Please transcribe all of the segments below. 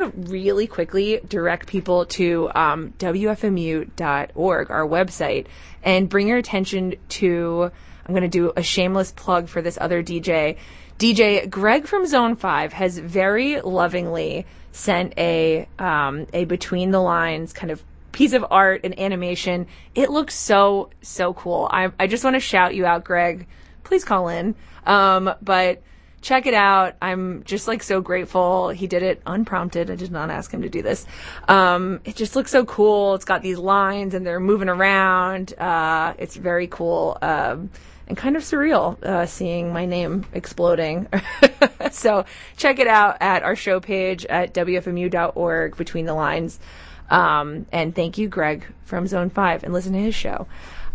to really quickly direct people to WFMU.org, our website, and bring your attention to, I'm going to do a shameless plug for this other DJ. DJ Greg from Zone 5 has very lovingly sent a between the lines kind of piece of art and animation. It looks so cool. I just want to shout you out, Greg. Please call in. But check it out. I'm just so grateful. He did it unprompted. I did not ask him to do this. It just looks so cool. It's got these lines and they're moving around. It's very cool. And kind of surreal, seeing my name exploding. So check it out at our show page at WFMU.org, Between the Lines. And thank you, Greg from Zone 5, and listen to his show.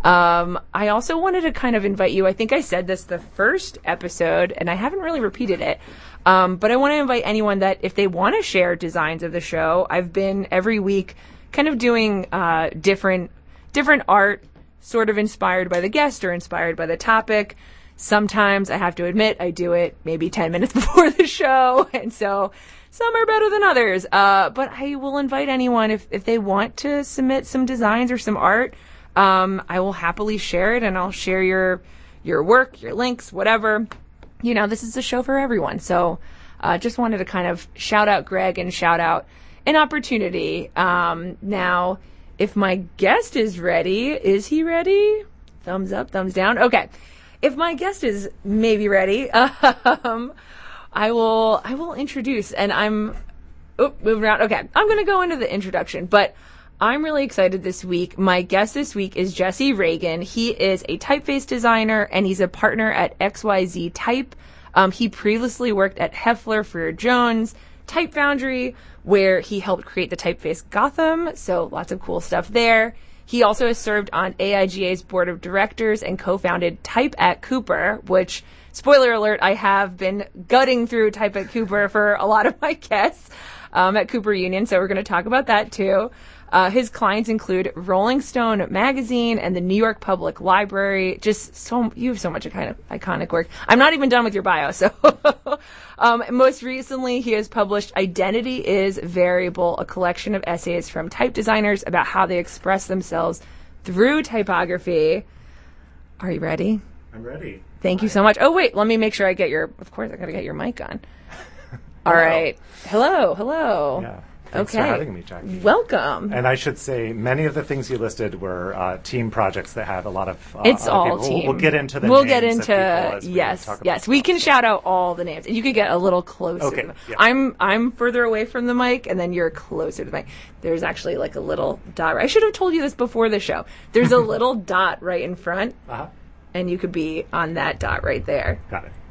I also wanted to kind of invite you. I think I said this the first episode, and I haven't really repeated it. But I want to invite anyone that if they want to share designs of the show, I've been every week kind of doing, different art, sort of inspired by the guest or inspired by the topic. Sometimes I have to admit I do it maybe 10 minutes before the show, and so some are better than others. But I will invite anyone if they want to submit some designs or some art. I will happily share it, and I'll share your work, your links, whatever. This is a show for everyone. So just wanted to kind of shout out Greg and shout out an opportunity. Now, if my guest is ready, is he ready? Thumbs up, thumbs down. Okay. If my guest is maybe ready, I will introduce, and I'm moving around. Okay. I'm going to go into the introduction, but I'm really excited this week. My guest this week is Jesse Reagan. He is a typeface designer, and he's a partner at XYZ Type. He previously worked at Heffler, Freer Jones, Type Foundry, where he helped create the typeface Gotham, so lots of cool stuff there. He also has served on AIGA's board of directors and co-founded Type at Cooper, which, spoiler alert, I have been gutting through Type at Cooper for a lot of my guests at Cooper Union, so we're going to talk about that too. His clients include Rolling Stone magazine and the New York Public Library. You have so much kind of iconic work. I'm not even done with your bio. So, most recently he has published Identity is Variable, a collection of essays from type designers about how they express themselves through typography. Are you ready? I'm ready. Thank you so much. Oh, wait, let me make sure I get of course I gotta get your mic on. All right. Hello. Yeah. Thanks for having me, Jackie. Welcome. And I should say, many of the things you listed were team projects that had a lot of it's other all people. team. We'll get into the names of people as we yes. talk about We stuff, can shout out all the names, and you can get a little closer. Okay. Yeah. I'm further away from the mic, and then you're closer to the mic. There's actually a little dot. I should have told you this before the show. There's a little dot right in front, and you could be on that dot right there. Got it.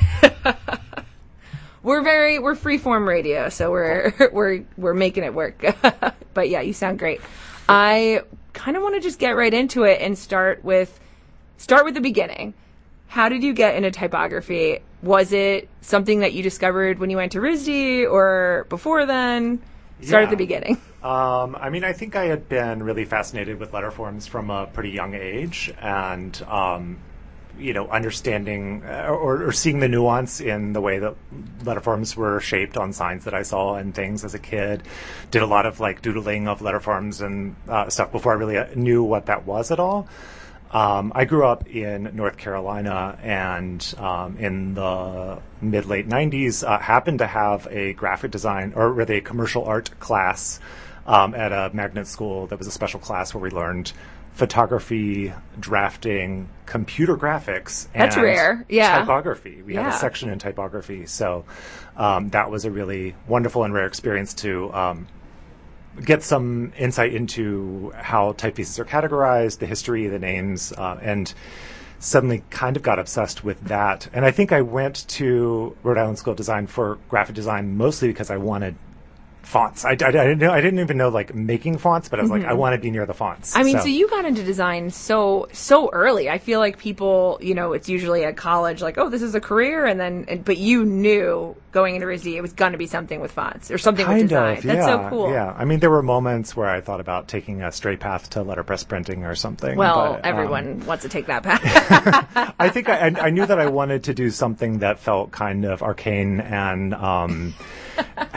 We're freeform radio, so we're making it work. But yeah, you sound great. I kind of want to just get right into it and start with the beginning. How did you get into typography? Was it something that you discovered when you went to RISD or before then? Start at the beginning. I think I had been really fascinated with letterforms from a pretty young age, and understanding or seeing the nuance in the way that letterforms were shaped on signs that I saw and things as a kid. Did a lot of doodling of letterforms and stuff before I really knew what that was at all. I grew up in North Carolina, and in the mid-late 90s happened to have a graphic design, or really a commercial art class at a magnet school that was a special class where we learned photography, drafting, computer graphics, That's and rare. Yeah. typography. We had a section in typography, so that was a really wonderful and rare experience to get some insight into how typefaces are categorized, the history, the names, and suddenly kind of got obsessed with that. And I think I went to Rhode Island School of Design for graphic design mostly because I wanted fonts. I didn't even know making fonts, but I was I want to be near the fonts. So you got into design so early. I feel like people, it's usually at college, this is a career, but you knew going into RISD it was going to be something with fonts or something with design. That's so cool. Yeah, there were moments where I thought about taking a straight path to letterpress printing or something. Well, but, everyone wants to take that path. I think I knew that I wanted to do something that felt kind of arcane and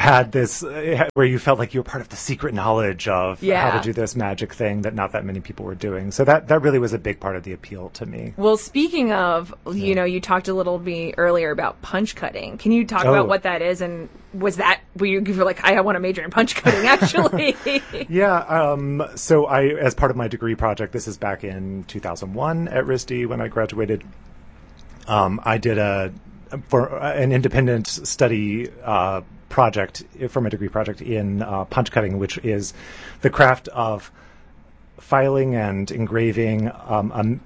had this where you felt like you were part of the secret knowledge of how to do this magic thing that not that many people were doing. So that really was a big part of the appeal to me. Well, speaking of, you talked a little bit earlier about punch cutting. Can you talk about what that is? And was that where you were like, I want to major in punch cutting, actually? Yeah. So as part of my degree project, this is back in 2001 at RISD when I graduated, I did for an independent study project for my degree project in punch cutting, which is the craft of filing and engraving a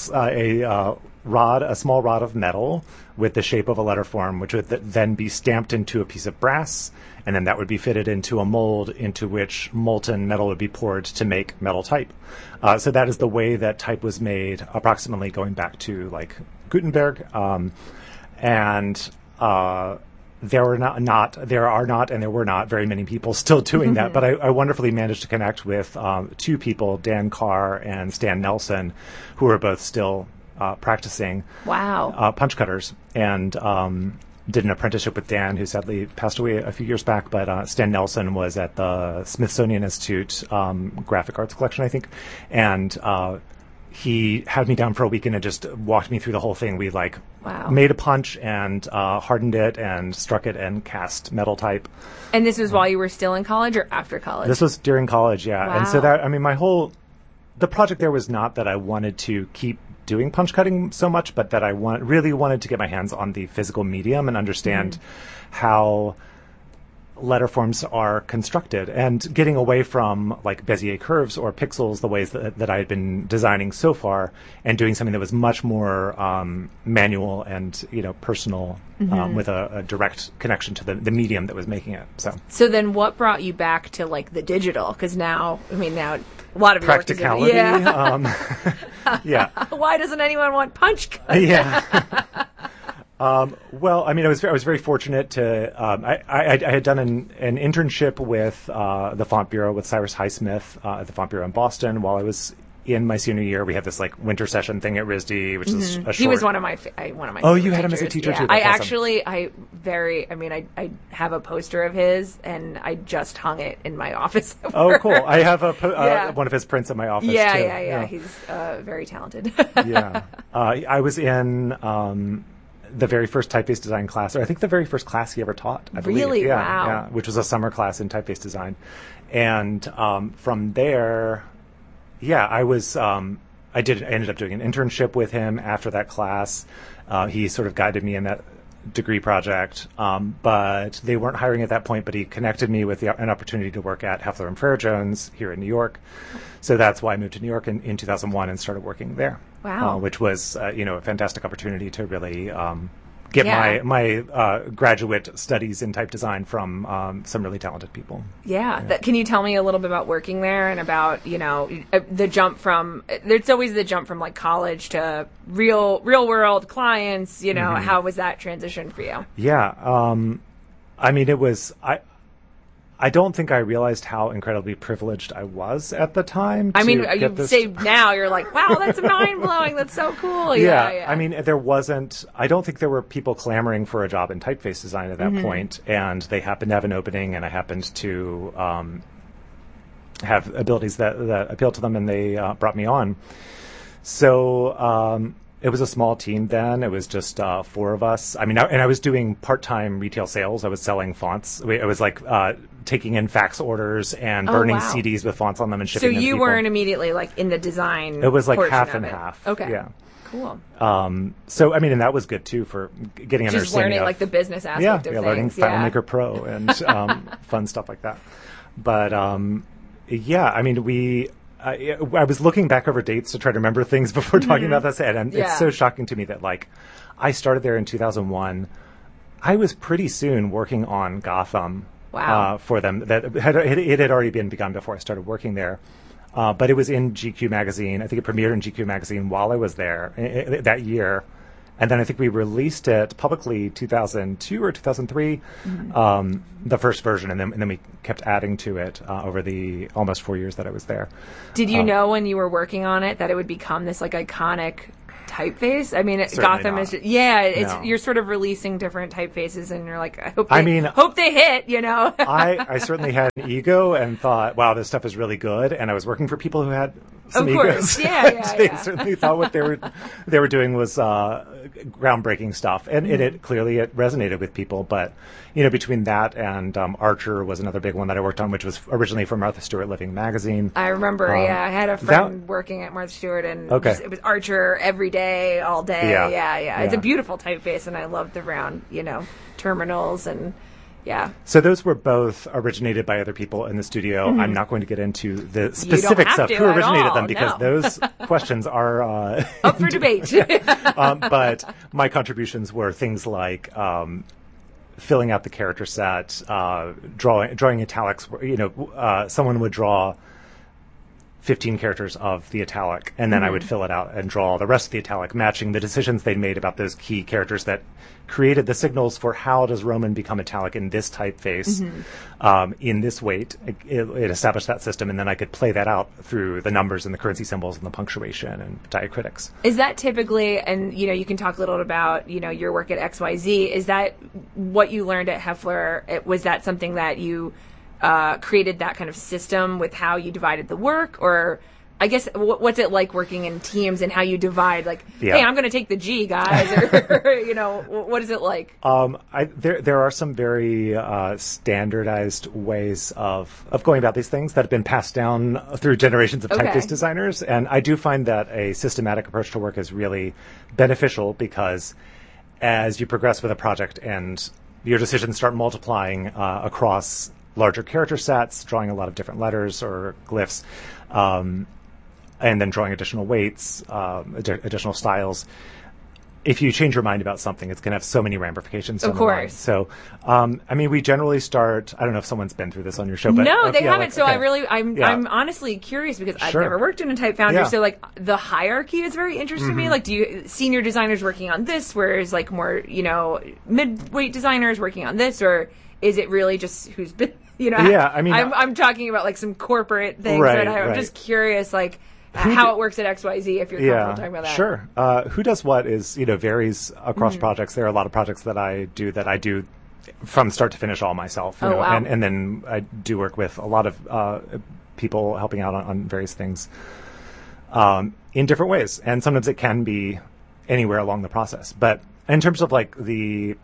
small rod of metal with the shape of a letter form, which would then be stamped into a piece of brass, and then that would be fitted into a mold into which molten metal would be poured to make metal type. So that is the way that type was made, approximately going back to like Gutenberg, and there are not and there were not very many people still doing that, but I wonderfully managed to connect with two people, Dan Carr and Stan Nelson, who are both still practicing punch cutters, and did an apprenticeship with Dan, who sadly passed away a few years back, but Stan Nelson was at the Smithsonian Institute Graphic Arts Collection, I think, and he had me down for a weekend and just walked me through the whole thing. We made a punch and hardened it and struck it and cast metal type. And this was while you were still in college or after college? This was during college, yeah. Wow. And so the project there was not that I wanted to keep doing punch cutting so much, but that I really wanted to get my hands on the physical medium and understand how letter forms are constructed, and getting away from like Bezier curves or pixels, the ways that I had been designing so far, and doing something that was much more manual and personal, with a direct connection to the medium that was making it. So then what brought you back to like the digital? Because now a lot of your practicality. Yeah. Why doesn't anyone want punch cuts? Yeah. Well, I mean, I was very fortunate to. I had done an internship with the Font Bureau with Cyrus Highsmith at the Font Bureau in Boston while I was in my senior year. We had this like winter session thing at RISD, which is a short. He was one of my Oh, you had him as a teacher too. I have a poster of his, and I just hung it in my office. Oh, cool! I have one of his prints in my office. Yeah. He's very talented. Yeah, I was in. The very first typeface design class, or I think the very first class he ever taught, I believe. Really? Yeah, Wow. Yeah, which was a summer class in typeface design. And from there, I ended up doing an internship with him after that class. He sort of guided me in that degree project, but they weren't hiring at that point, but he connected me with an opportunity to work at Heffler and Fairjones here in New York. So that's why I moved to New York in 2001 and started working there. Wow. Which was, a fantastic opportunity to really get my graduate studies in type design from some really talented people. Yeah. Can you tell me a little bit about working there and about, the jump from, there's always the jump from like college to real world clients, how was that transition for you? Yeah. I mean, it was, I don't think I realized how incredibly privileged I was at the time. You say now, you're like, wow, that's mind-blowing. That's so cool. Yeah. I mean, I don't think there were people clamoring for a job in typeface design at that point, and they happened to have an opening, and I happened to have abilities that appealed to them, and they brought me on. So it was a small team then. It was just 4 of us. I mean, I was doing part-time retail sales. I was selling fonts. I was like taking in fax orders and burning CDs with fonts on them and shipping them to people. So you weren't immediately like in the design. It was like half and half. Okay. Yeah. Cool. So I mean, and that was good too for getting an understanding. Just learning like the business aspect of things. Learning FileMaker Pro and fun stuff like that. But I mean, I was looking back over dates to try to remember things before talking about this, and it's so shocking to me that like I started there in 2001. I was pretty soon working on Gotham for them. That it had already been begun before I started working there, but it was in GQ magazine. I think it premiered in GQ magazine while I was there that year. And then I think we released it publicly 2002 or 2003, the first version, and then we kept adding to it over the almost 4 years that I was there. Did you know when you were working on it that it would become this like iconic typeface. I mean, Certainly Gotham not. is it's No. you're sort of releasing different typefaces, and you're like, hope they hit, you know. I certainly had an ego and thought, wow, this stuff is really good, and I was working for people who had some Of course. egos. Yeah. They certainly thought what they were doing was groundbreaking stuff, and it clearly it resonated with people. But between that and Archer was another big one that I worked on, which was originally for Martha Stewart Living magazine. I remember, I had a friend working at Martha Stewart, and it was Archer every day, all day. Yeah. It's a beautiful typeface, and I love the round, terminals and. Yeah. So those were both originated by other people in the studio. I'm not going to get into the specifics of who originated them because those questions are up for debate. But my contributions were things like filling out the character set, drawing italics. Someone would draw 15 characters of the italic, and then I would fill it out and draw the rest of the italic, matching the decisions they'd made about those key characters that created the signals for how does Roman become italic in this typeface, in this weight. It established that system, and then I could play that out through the numbers and the currency symbols and the punctuation and diacritics. Is that typically, and you can talk a little about your work at XYZ, is that what you learned at Heffler? Was that something that you created that kind of system with how you divided the work, or I guess what's it like working in teams and how you divide? Like, hey, I'm going to take the G, guys, or what is it like? There are some very standardized ways of going about these things that have been passed down through generations of typeface designers, and I do find that a systematic approach to work is really beneficial because as you progress with a project and your decisions start multiplying across larger character sets, drawing a lot of different letters or glyphs, and then drawing additional weights, additional styles. If you change your mind about something, it's going to have so many ramifications. Of course. So, we generally start. I don't know if someone's been through this on your show, but no, they haven't. I'm honestly curious because I've never worked in a type foundry. So, like, the hierarchy is very interesting to me. Like, do you senior designers working on this, whereas like more mid-weight designers working on this, or is it really just who's been? I'm talking about like some corporate things. Right, I'm just curious, like. How it works at XYZ, if you're comfortable talking about that. Sure. Who does what is, varies across projects. There are a lot of projects that I do from start to finish all myself. Wow. And then I do work with a lot of people helping out on various things in different ways. And sometimes it can be anywhere along the process. But in terms of like the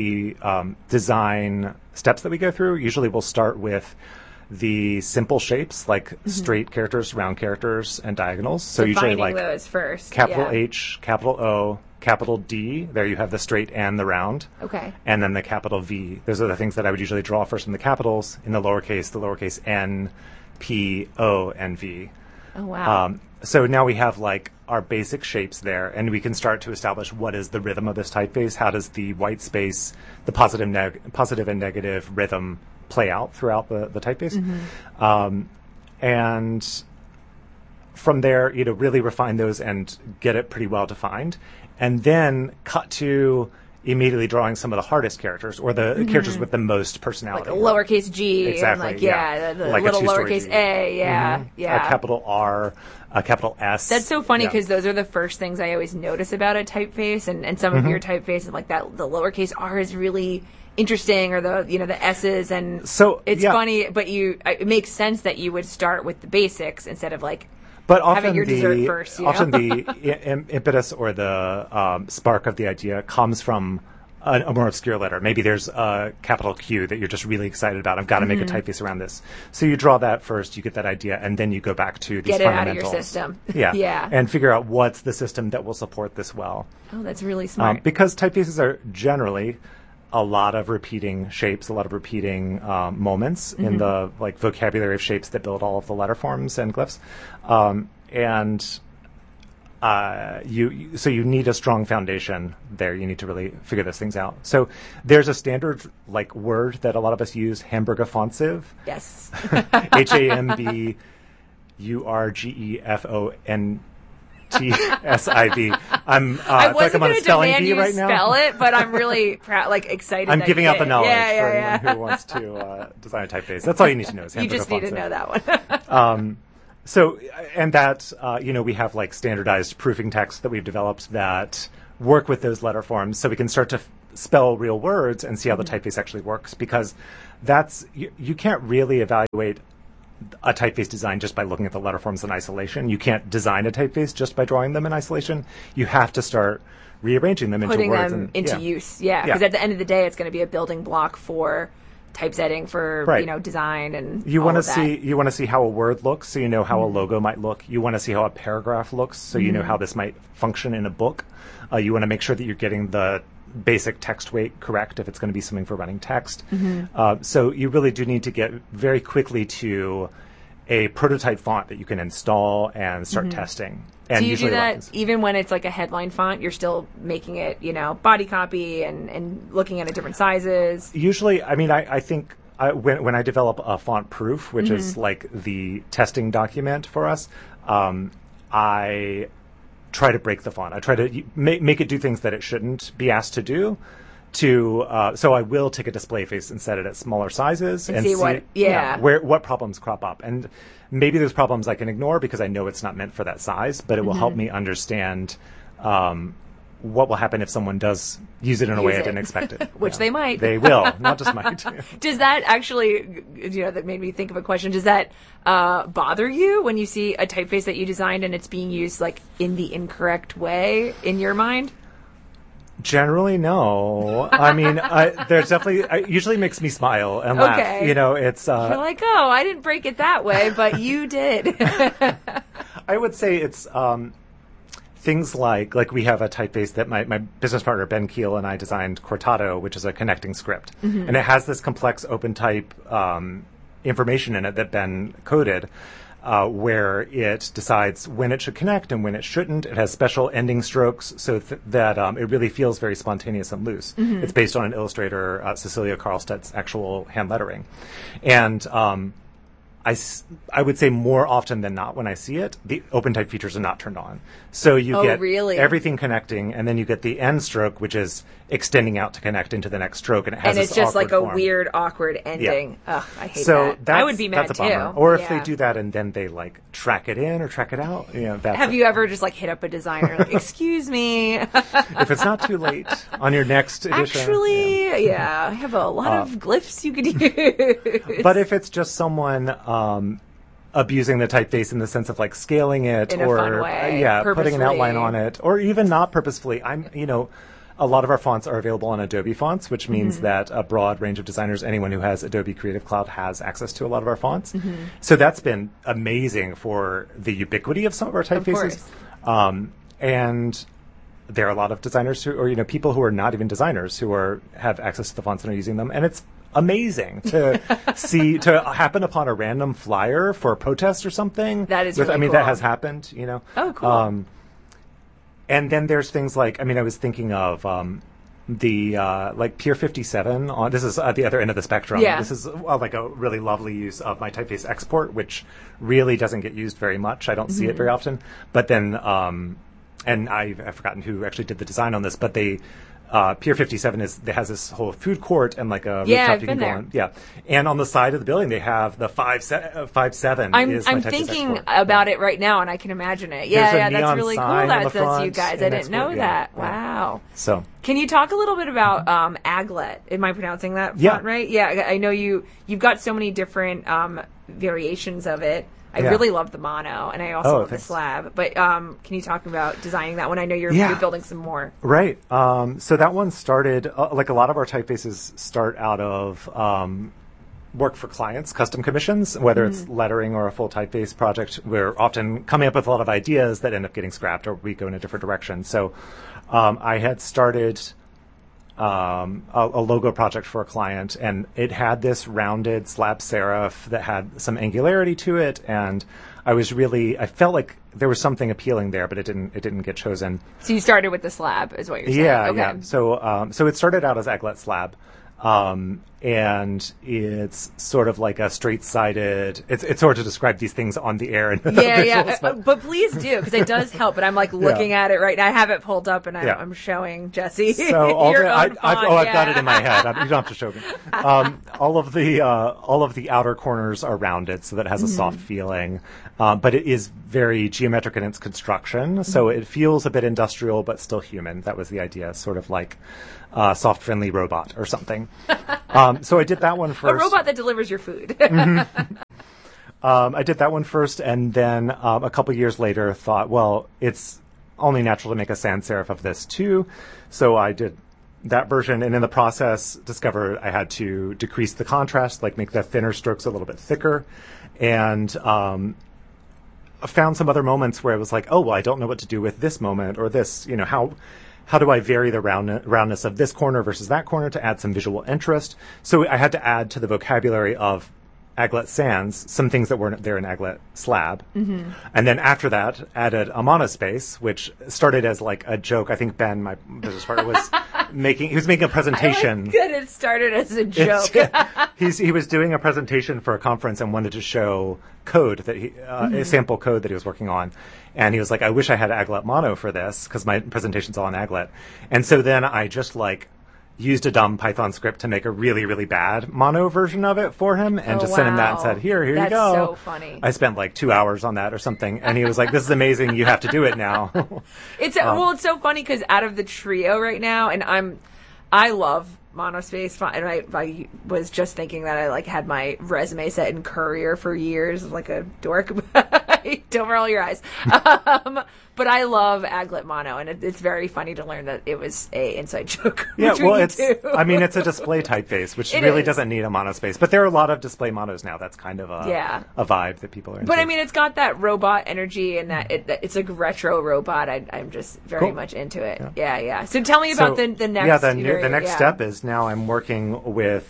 design steps that we go through, usually we'll start with the simple shapes like straight characters, round characters, and diagonals. So usually like those first. Capital H, capital O, capital D. There you have the straight and the round. Okay. And then the capital V. Those are the things that I would usually draw first in the capitals. In the lowercase N, P, O, and V. Oh, wow. So now we have like our basic shapes there, and we can start to establish what is the rhythm of this typeface. How does the white space, the positive and negative rhythm play out throughout the typeface? And from there, really refine those and get it pretty well defined. And then cut to immediately drawing some of the hardest characters or the characters with the most personality. Like a lowercase g. Exactly. And the little lowercase a. A capital R, a capital S. That's so funny because those are the first things I always notice about a typeface, and some of your typefaces, like that, the lowercase r is really interesting, or the S's, and so it's funny, but it makes sense that you would start with the basics instead of like having your dessert first. Often the impetus or the spark of the idea comes from a more obscure letter. Maybe there's a capital Q that you're just really excited about. I've got to make a typeface around this. So you draw that first, you get that idea, and then you go back to these fundamentals. Get it out of your system. Yeah. And figure out what's the system that will support this well. Oh, that's really smart. Because typefaces are generally a lot of repeating shapes, a lot of repeating moments in the like vocabulary of shapes that build all of the letter forms and glyphs, so you need a strong foundation there. You need to really figure those things out. So there's a standard like word that a lot of us use, Hamburgerfontsiv. Yes. HAMBURGEFONTSIV. I wasn't going to demand you right now. Spell it, but I'm really proud, excited. I'm that giving out the knowledge for anyone yeah. who wants to design a typeface. That's all you need to know. Is you just need to know that one. So, and that, we have like standardized proofing texts that we've developed that work with those letter forms, so we can start to spell real words and see how the typeface actually works, because you can't really evaluate a typeface design just by looking at the letter forms in isolation. You can't design a typeface just by drawing them in isolation. You have to start rearranging them into words. Putting them into use, because at the end of the day, it's going to be a building block for typesetting, for design, and you want to see how a word looks, so you know how a logo might look. You want to see how a paragraph looks, so you know how this might function in a book. You want to make sure that you're getting the basic text weight correct if it's going to be something for running text. So you really do need to get very quickly to a prototype font that you can install and start testing. And do you do that even when it's like a headline font? You're still making it, body copy and looking at it different sizes? Usually, I think when I develop a font proof, which is like the testing document for us, I try to break the font. I try to make it do things that it shouldn't be asked to do. So I will take a display face and set it at smaller sizes and see what problems crop up. And maybe those problems I can ignore because I know it's not meant for that size, but it will help me understand what will happen if someone does use it in a way I didn't expect it. Which they might. They will, not just might. Does that actually, that made me think of a question. Does that bother you when you see a typeface that you designed and it's being used like in the incorrect way in your mind? Generally, no. There's definitely, it usually makes me smile and laugh. It's you're like, oh, I didn't break it that way, but you did. I would say it's things like we have a typeface that my business partner Ben Keel and I designed, Cortado, which is a connecting script, and it has this complex open type information in it that Ben coded. Where it decides when it should connect and when it shouldn't. It has special ending strokes so that it really feels very spontaneous and loose. It's based on an illustrator, Cecilia Karlstedt's actual hand lettering. And I would say more often than not when I see it, the OpenType features are not turned on. So you get everything connecting, and then you get the end stroke, which is extending out to connect into the next stroke, and it has it's this just like a form. Weird, awkward ending. Yeah. Ugh, I hate that. I would be mad that's too. a bummer. Or if they do that and then they like track it in or track it out. Have you ever just like hit up a designer, like, excuse me? If it's not too late on your next edition. Actually, I have a lot of glyphs you could use. But if it's just someone abusing the typeface in the sense of like scaling it in a fun way, putting an outline on it, or even not purposefully. A lot of our fonts are available on Adobe Fonts, which means that a broad range of designers, anyone who has Adobe Creative Cloud, has access to a lot of our fonts. So that's been amazing for the ubiquity of some of our typefaces. And there are a lot of designers or people who are not even designers who have access to the fonts and are using them, and it's amazing to to happen upon a random flyer for a protest or something. That is really cool. That has happened, Oh, cool. And then there's things like, I was thinking of the like Pier 57 this is at the other end of the spectrum. Yeah. This is like a really lovely use of my typeface export, which really doesn't get used very much. I don't see it very often. But then, and I've forgotten who actually did the design on this, but Pier 57 has this whole food court and like a rooftop you can go on. Yeah, and on the side of the building they have the 5-7. I'm thinking about it right now, and I can imagine it. Yeah, that's really cool. That's you guys. I didn't know that. Yeah. Wow. So, can you talk a little bit about Aglet? Am I pronouncing that font right? Yeah, I know you've got so many different variations of it. I really love the mono, and I also love the slab. But can you talk about designing that one? I know you're building some more. Right. So that one started, like a lot of our typefaces start out of work for clients, custom commissions, whether it's lettering or a full typeface project. We're often coming up with a lot of ideas that end up getting scrapped, or we go in a different direction. So I had started a logo project for a client, and it had this rounded slab serif that had some angularity to it, and I felt like there was something appealing there, but it didn't get chosen. So you started with the slab, is what you're saying? Yeah. So it started out as Aglet slab, and it's sort of like a straight-sided. It's hard to describe these things on the air. And Yeah. But please do, because it does help. But I'm like looking at it right now. I have it pulled up, and I'm showing Jesse. So all your I've got it in my head. You don't have to show me. All of the outer corners are rounded, so that it has a soft feeling. But it is very geometric in its construction, so it feels a bit industrial, but still human. That was the idea, sort of like a soft, friendly robot or something. So I did that one first. A robot that delivers your food. I did that one first, and then a couple years later thought, well, it's only natural to make a sans serif of this too. So I did that version, and in the process discovered I had to decrease the contrast, like make the thinner strokes a little bit thicker, and found some other moments where I was like, oh, well, I don't know what to do with this moment or this, how do I vary the roundness of this corner versus that corner to add some visual interest? So I had to add to the vocabulary of Aglet Sans some things that weren't there in Aglet Slab. Mm-hmm. And then after that, added a monospace, which started as like a joke. I think Ben, my business partner, was making a presentation. Good, it started as a joke. He was doing a presentation for a conference and wanted to show code that a sample code that he was working on. And he was like, I wish I had Aglet Mono for this, because my presentation's all in Aglet. And so then I just used a dumb Python script to make a really, really bad mono version of it for him and just sent him that and said, here you go. That's so funny. I spent 2 hours on that or something. And he was like, this is amazing. You have to do it now. It's so funny because out of the trio right now, and I love monospace, and I was just thinking that I had my resume set in Courier for years, like a dork. Don't roll your eyes. But I love Aglet Mono, and it's very funny to learn that it was a inside joke. Yeah, well, it's a display typeface, which really doesn't need a monospace. But there are a lot of display monos now. That's kind of a vibe that people are into. But I mean, it's got that robot energy, and that it's a retro robot. I'm just very much into it. Yeah. So tell me about the next. Yeah, the next step is now I'm working with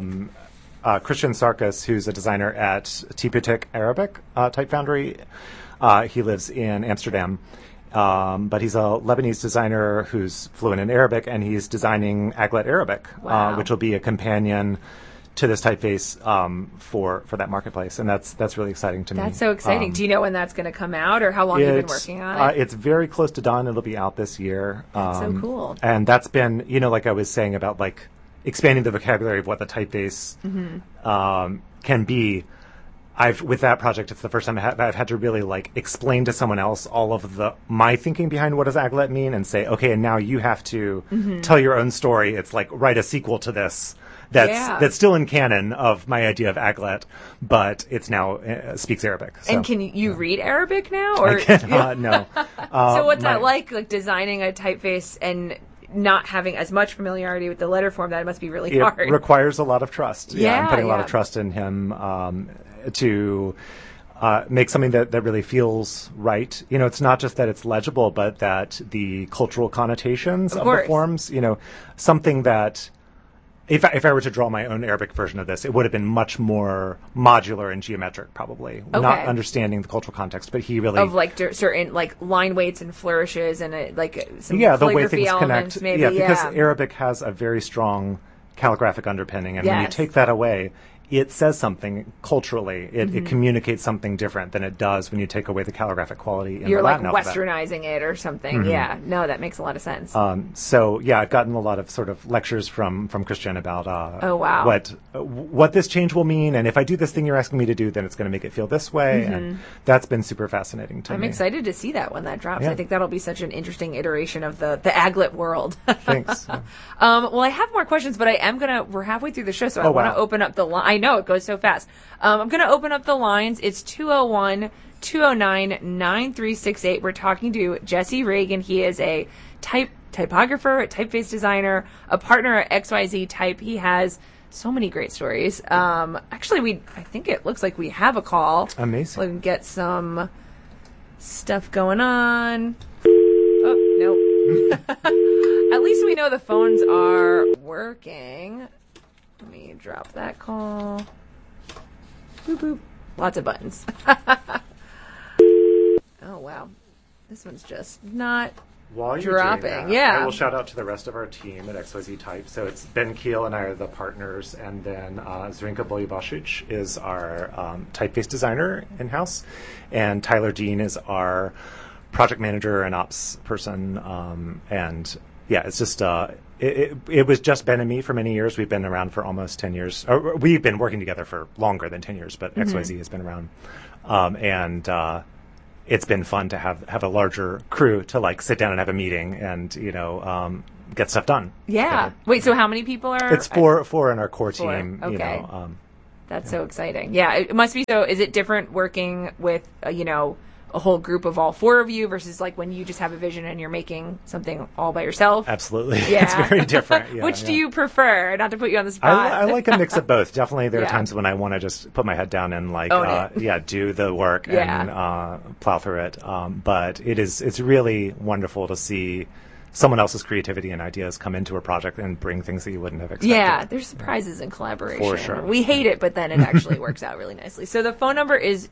Christian Sarkis, who's a designer at Tiputik Arabic Type Foundry. He lives in Amsterdam, but he's a Lebanese designer who's fluent in Arabic, and he's designing Aglet Arabic, which will be a companion to this typeface for that marketplace, and that's really exciting to me. That's so exciting. Do you know when that's going to come out, or how long you've been working on it? It's very close to done. It'll be out this year. That's so cool. And that's been, like I was saying about expanding the vocabulary of what the typeface can be. With that project, it's the first time I've had to really explain to someone else all of my thinking behind what does Aglet mean, and say, okay, and now you have to tell your own story. It's write a sequel to this that's still in canon of my idea of Aglet, but it's now speaks Arabic. So, and can you read Arabic now? Or I cannot, no. So what's that like designing a typeface and not having as much familiarity with the letter form? That must be really hard. It requires a lot of trust. I'm putting a lot of trust in him to make something that really feels right. It's not just that it's legible, but that the cultural connotations of the forms, something that if I were to draw my own Arabic version of this, it would have been much more modular and geometric, probably. Okay. Not understanding the cultural context, but he really... Of certain line weights and flourishes and some the way things connect. Maybe, because Arabic has a very strong calligraphic underpinning, and when you take that away, it says something culturally. It communicates something different than it does when you take away the calligraphic quality in the Latin alphabet. Westernizing it or something. Mm-hmm. Yeah, no, that makes a lot of sense. I've gotten a lot of sort of lectures from Christian about what this change will mean, and if I do this thing you're asking me to do, then it's going to make it feel this way, and that's been super fascinating to me. I'm excited to see that when that drops. Yeah. I think that'll be such an interesting iteration of the Aglet world. Thanks. Yeah. Well, I have more questions, but we're halfway through the show, so I want to open up the line. I know, it goes so fast. I'm going to open up the lines. It's 201-209-9368. We're talking to Jesse Reagan. He is a typographer, a typeface designer, a partner at XYZ Type. He has so many great stories. Actually, I think it looks like we have a call. Amazing. So we can get some stuff going on. Oh, no. At least we know the phones are working. Let me drop that call. Boop, boop. Lots of buttons. Oh, wow. This one's just not While you're dropping. doing that, Yeah. I will shout out to the rest of our team at XYZ Type. So it's Ben Keel and I are the partners, and then Zrinka Boljubasic is our typeface designer in-house, and Tyler Dean is our project manager and ops person. And yeah, it's just it was just Ben and me for many years. We've been around for almost 10 years. Or we've been working together for longer than 10 years, but XYZ has been around. It's been fun to have a larger crew to like sit down and have a meeting and, get stuff done. Yeah. Wait, so how many people are? It's four in our core Four. team. Okay. That's so exciting. Yeah, it must be so. Is it different working with, a whole group of all four of you versus like when you just have a vision and you're making something all by yourself? Absolutely. Yeah. It's very different. Yeah, Which do you prefer? Not to put you on the spot. I like a mix of both. Definitely there are Yeah. times when I want to just put my head down and like, Own it. do the work and plow through it. But it's really wonderful to see someone else's creativity and ideas come into a project and bring things that you wouldn't have expected. Yeah, there's surprises in collaboration. For sure. We hate it, but then it actually works out really nicely. So the phone number is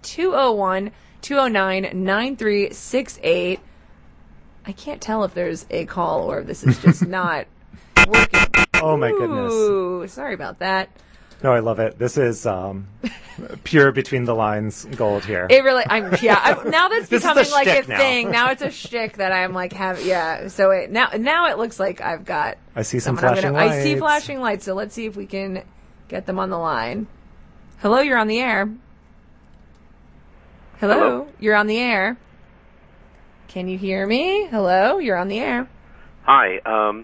201-209-9368. I can't tell if there's a call or if this is just not working. Oh my goodness. Ooh, sorry about that. No, I love it. This is pure between the lines gold here. It really, now that's This is becoming the like a shtick now. thing. Now it's a shtick that I'm like So now it looks like I've got. I see some someone flashing I see lights. flashing lights. So let's see if we can get them on the line. Hello, you're on the air. Hello, you're on the air. Can you hear me? Hello, you're on the air. Hi.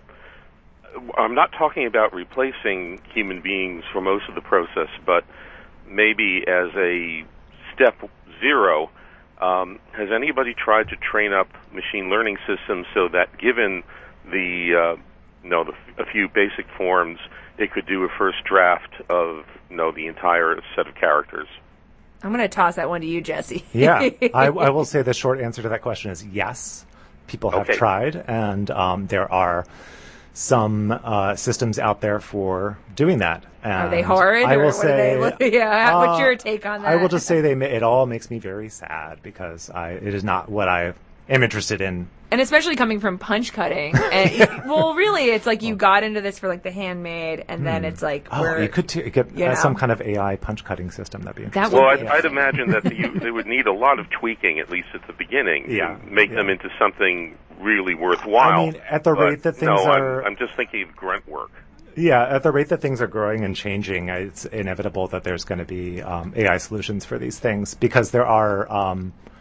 I'm not talking about replacing human beings for most of the process, but maybe as a step zero, has anybody tried to train up machine learning systems so that given a few basic forms, it could do a first draft of the entire set of characters? I'm going to toss that one to you, Jesse. Yeah, I will say the short answer to that question is yes. People have tried, and there are some systems out there for doing that. And Are they horrid? I will or say, what's your take on that? I will just say it all makes me very sad because it is not what I am interested in. And especially coming from punch cutting. And well, really, it's like you got into this for like the handmade, and then it's like you could get some kind of AI punch cutting system. That'd be interesting. Well, I'd imagine that they would need a lot of tweaking, at least at the beginning, to make them into something really worthwhile. I mean, at the rate that things are... I'm just thinking of grunt work. Yeah, at the rate that things are growing and changing, it's inevitable that there's going to be AI solutions for these things because there are...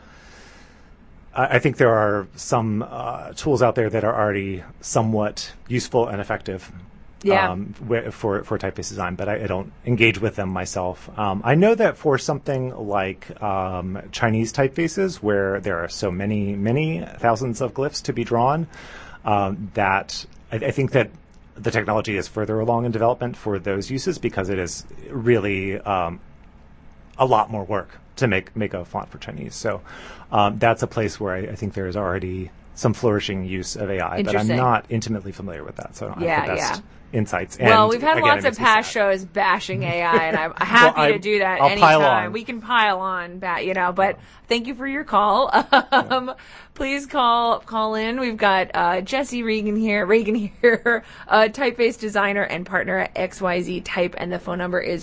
I think there are some tools out there that are already somewhat useful and effective for typeface design, but I don't engage with them myself. I know that for something like Chinese typefaces, where there are so many thousands of glyphs to be drawn, that I think that the technology is further along in development for those uses because it is really a lot more work to make a font for Chinese. So that's a place where I think there is already some flourishing use of AI, but I'm not intimately familiar with that, so I don't have the best insights. Well, we've had lots of past shows bashing AI, and I'm happy to do that anytime. We can pile on, but thank you for your call. Please call in. We've got Jesse Reagan here, typeface designer and partner at XYZ Type, and the phone number is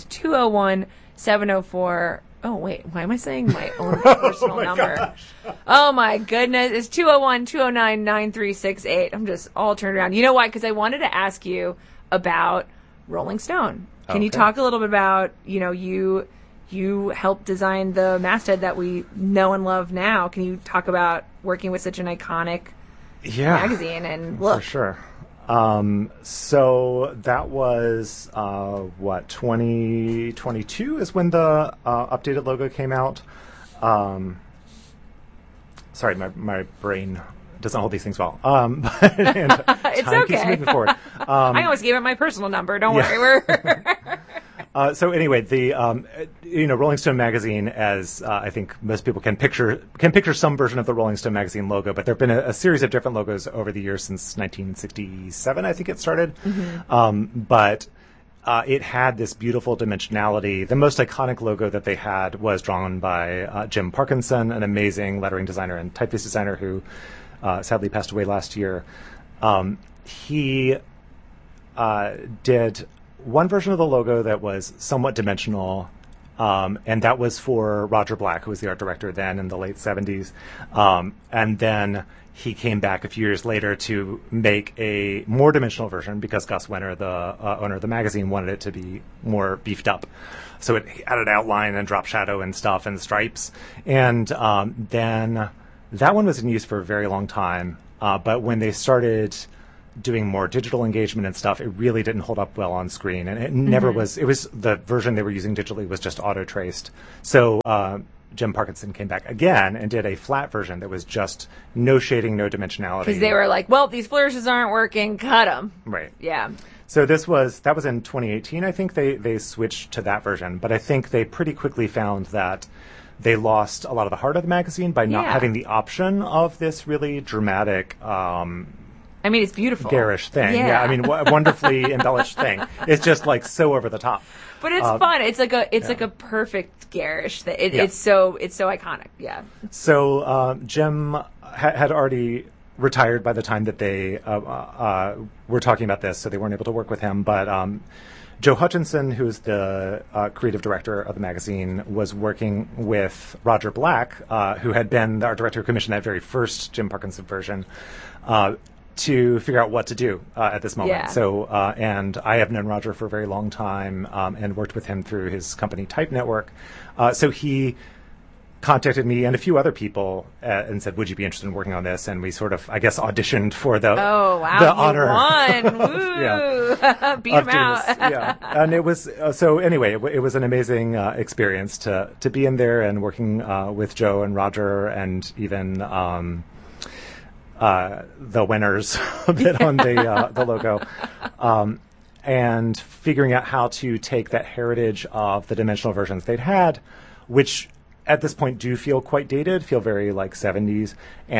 201-704. Oh, wait, why am I saying my own personal number? Gosh. Oh, my goodness. It's 201-209-9368. I'm just all turned around. You know why? Because I wanted to ask you about Rolling Stone. Can you talk a little bit about, you helped design the masthead that we know and love now. Can you talk about working with such an iconic magazine and look? For sure. So that was, 2022 is when the updated logo came out. Sorry, my brain doesn't hold these things well. It's okay. Keeps moving forward. I always gave it my personal number. Don't worry. So anyway, the Rolling Stone magazine, as I think most people can picture some version of the Rolling Stone magazine logo, but there have been a series of different logos over the years since 1967, I think it started. Mm-hmm. But it had this beautiful dimensionality. The most iconic logo that they had was drawn by Jim Parkinson, an amazing lettering designer and typeface designer who sadly passed away last year. He did one version of the logo that was somewhat dimensional, and that was for Roger Black, who was the art director then in the late 70s. And then he came back a few years later to make a more dimensional version because Gus Wenner, the owner of the magazine, wanted it to be more beefed up. So it added outline and drop shadow and stuff and stripes. And then that one was in use for a very long time. But when they started doing more digital engagement and stuff, it really didn't hold up well on screen. And it never was, it was, the version they were using digitally was just auto-traced. So Jim Parkinson came back again and did a flat version that was just no shading, no dimensionality. Because they were like, well, these flourishes aren't working, cut them. Right. Yeah. So that was in 2018, I think they switched to that version. But I think they pretty quickly found that they lost a lot of the heart of the magazine by not having the option of this really dramatic, I mean, it's beautiful. Garish thing. Yeah, I mean, wonderfully embellished thing. It's just like so over the top. But it's fun. It's like a perfect garish thing. It's so iconic. Yeah. So Jim had already retired by the time that they were talking about this, so they weren't able to work with him. But Joe Hutchinson, who's the creative director of the magazine, was working with Roger Black, who had been the art director who commissioned that very first Jim Parkinson version, to figure out what to do at this moment. Yeah. So, and I have known Roger for a very long time and worked with him through his company Type Network. So he contacted me and a few other people and said, would you be interested in working on this? And we sort of, I guess, auditioned for the honor. Won. Woo. Beat him out. Yeah. And it was, so anyway, it was an amazing experience to be in there and working with Joe and Roger and even the winners a bit on the logo, and figuring out how to take that heritage of the dimensional versions they'd had, which at this point do feel quite dated, feel very like 70s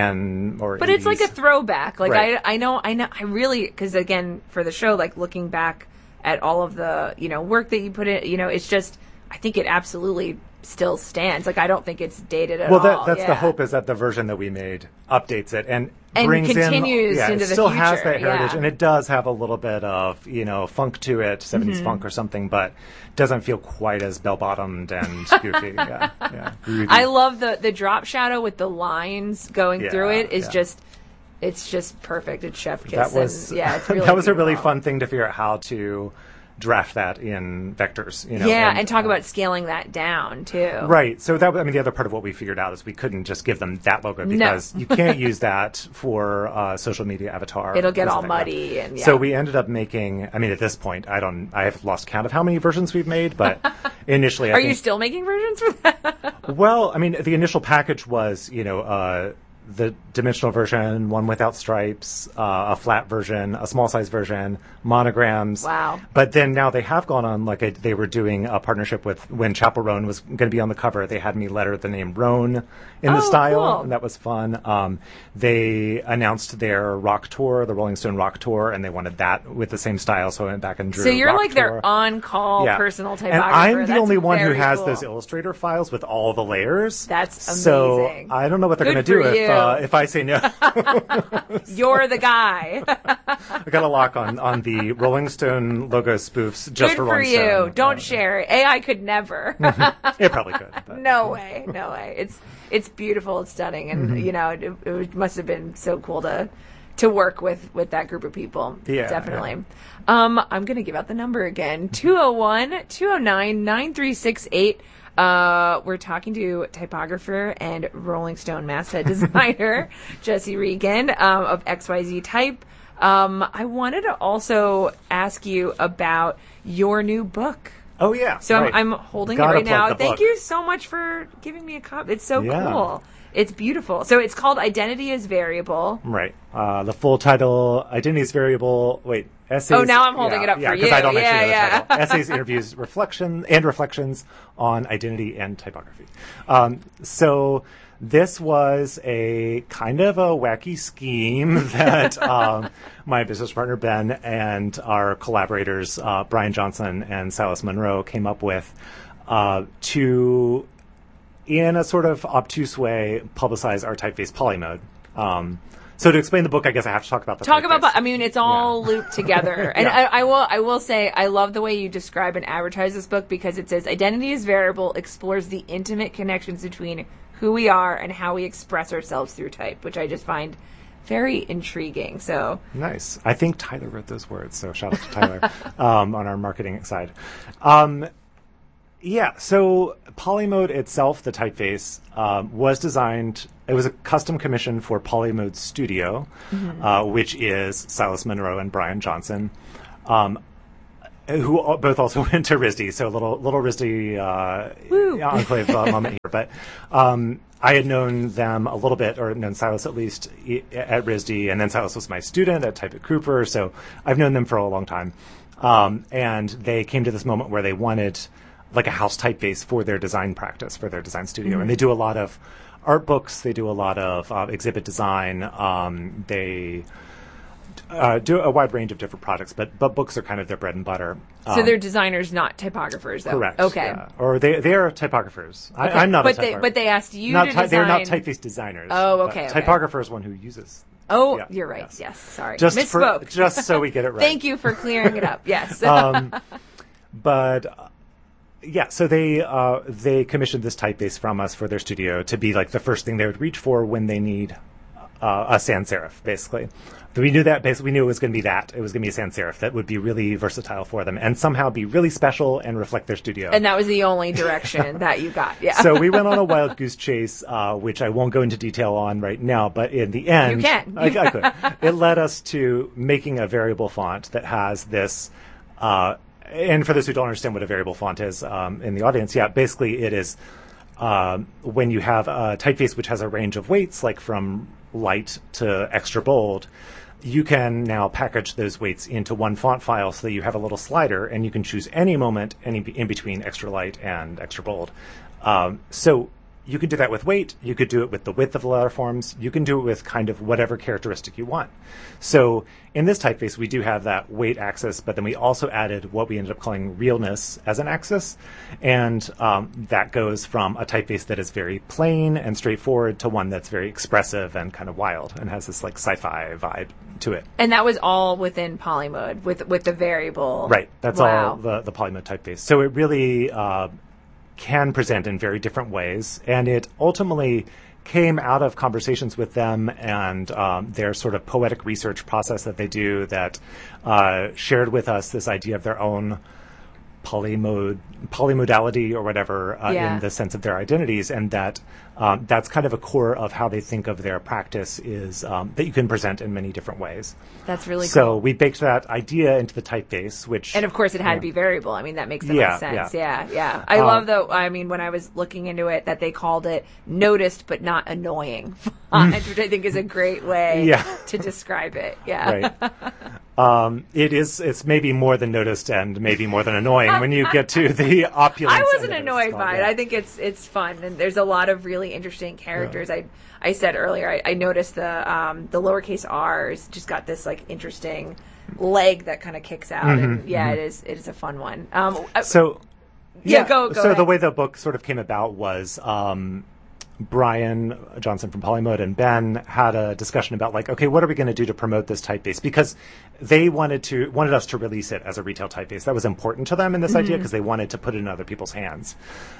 or but 80s. It's like a throwback. Like right. I really, because again, for the show, like looking back at all of the, work that you put in, it's just, I think it absolutely still stands. Like, I don't think it's dated at all. Well, that's the hope, is that the version that we made updates it and brings continues in, into the still future. has that heritage, and it does have a little bit of, funk to it, 70s funk or something, but doesn't feel quite as bell-bottomed and goofy. Groovy. I love the drop shadow with the lines going through it is just, it's just perfect. It's chef kiss. That was, it's really that was beautiful. a really fun thing to figure out how to draft that in vectors, and talk about scaling that down too. Right. So that, the other part of what we figured out is we couldn't just give them that logo because you can't use that for social media avatar. It'll get all muddy and So we ended up making, at this point, I have lost count of how many versions we've made, but initially Are you still making versions for that? Well, the initial package was, the dimensional version, one without stripes, a flat version, a small size version, monograms. Wow. But then now they have gone on, they were doing a partnership with, when Chapel Roan was going to be on the cover, they had me letter the name Roan in the style, cool. and that was fun. They announced their rock tour, the Rolling Stone rock tour, and they wanted that with the same style, so I went back and drew So you're rock like tour. Their on-call personal typographer. And I'm the That's only one who very has cool. those Illustrator files with all the layers. That's amazing. So I don't know what they're going to do if I say no. You're the guy. I got a lock on the Rolling Stone logo spoofs just Good for for Rolling you. Stone. Don't share it. AI could never. It probably could. But. No way. It's beautiful. It's stunning, and it must have been so cool to work with that group of people. Yeah, definitely. Yeah. I'm gonna give out the number again: 201-209-9368. We're talking to typographer and Rolling Stone masthead designer Jesse Regan of XYZ Type. I wanted to also ask you about your new book. Oh, yeah. So right. I'm holding Gotta it right now. plug the Thank book. you so much for giving me a copy. It's so cool. It's beautiful. So it's called Identity is Variable. Right. The full title, Identity is Variable. Wait, Essays. Oh, now I'm holding it up for you. because I don't actually know the title. Essays, Interviews, Reflections on Identity and Typography. So this was a kind of a wacky scheme that my business partner Ben and our collaborators Brian Johnson and Silas Monroe came up with to, in a sort of obtuse way, publicize our typeface Polymode. So to explain the book, I guess I have to talk about the typeface. I mean, it's all looped together. And Yeah. I will say, I love the way you describe and advertise this book because it says identity is variable, explores the intimate connections between who we are and how we express ourselves through type, which I just find very intriguing. So Nice. I think Tyler wrote those words, so shout out to Tyler on our marketing side. Yeah, so Polymode itself, the typeface, was designed. It was a custom commission for Polymode Studio, which is Silas Monroe and Brian Johnson, who both also went to RISD. So a little RISD enclave moment here. But I had known them a little bit, or known Silas at least, at RISD, and then Silas was my student at Type at Cooper. So I've known them for a long time. And they came to this moment where they wanted like a house typeface for their design practice, for their design studio. And they do a lot of art books. They do a lot of exhibit design. They do a wide range of different projects, but books are kind of their bread and butter. so they're designers, not typographers, though. Correct. Okay. Yeah. Or they are typographers. I'm not a typographer. But they asked you not to design. They're not typeface designers. Oh, but okay. Typographer is one who uses. Oh, Yeah, you're right. yes. Yes. Sorry. Just Misspoke. just so we get it right. Thank you for clearing it up. Yes. But yeah, so they commissioned this typeface from us for their studio to be like the first thing they would reach for when they need a sans serif, basically. We knew that. Basically, we knew it was going to be that. It was going to be a sans serif that would be really versatile for them and somehow be really special and reflect their studio. And that was the only direction that you got. Yeah. So we went on a wild goose chase, which I won't go into detail on right now, but in the end, You can. I could. It led us to making a variable font that has this, and for those who don't understand what a variable font is in the audience, yeah, basically it is when you have a typeface which has a range of weights, like from light to extra bold, you can now package those weights into one font file so that you have a little slider and you can choose any moment in between extra light and extra bold. So you could do that with weight. You could do it with the width of the letter forms. You can do it with kind of whatever characteristic you want. So in this typeface, we do have that weight axis, but then we also added what we ended up calling realness as an axis. And that goes from a typeface that is very plain and straightforward to one that's very expressive and kind of wild and has this like sci-fi vibe to it. And that was all within Polymode with the variable. Right. That's Wow. all the Polymode typeface. So it really can present in very different ways. And it ultimately came out of conversations with them and their sort of poetic research process that they do that shared with us this idea of their own polymodality or whatever Yeah. in the sense of their identities, and that that's kind of a core of how they think of their practice is that you can present in many different ways. That's really So cool. we baked that idea into the typeface, which And of course, it had to be variable. I mean, that makes the Yeah, most sense. yeah. Yeah. I love though. I mean, when I was looking into it, that they called it noticed but not annoying font, which I think is a great way Yeah. to describe it. Yeah. Right. It's maybe more than noticed and maybe more than annoying when you get to the opulence. I wasn't end of annoyed stuff. by it. Yeah. I think it's fun, and there's a lot of really interesting characters. I said earlier, I noticed the lowercase r's just got this like interesting leg that kind of kicks out, and it is a fun one. So go So ahead. the way the book sort of came about was Brian Johnson from Polymode and Ben had a discussion about like, okay, what are we going to do to promote this typeface? Because they wanted us to release it as a retail typeface. That was important to them in this idea because they wanted to put it in other people's hands.